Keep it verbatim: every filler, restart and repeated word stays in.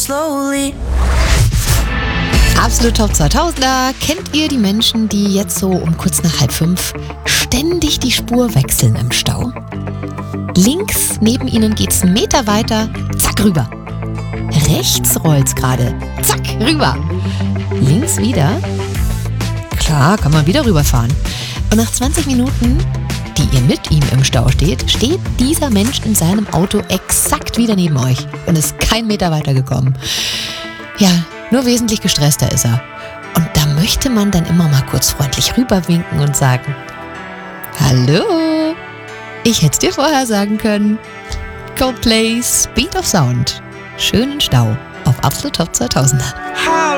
slowly. Absolut Top zweitausender. Kennt ihr die Menschen, die jetzt so um kurz nach halb fünf ständig die Spur wechseln im Stau? Links neben ihnen geht's einen Meter weiter, zack, rüber. Rechts rollt's gerade, zack, rüber. Links wieder, klar, kann man wieder rüberfahren. Und nach zwanzig Minuten, die ihr mit ihm im Stau steht, steht dieser Mensch in seinem Auto exakt wieder neben euch und ist kein Meter weiter gekommen. Ja, nur wesentlich gestresster ist er. Und da möchte man dann immer mal kurz freundlich rüberwinken und sagen: Hallo, ich hätte es dir vorher sagen können. Coldplay, Speed of Sound. Schönen Stau auf Absolut Top zweitausender.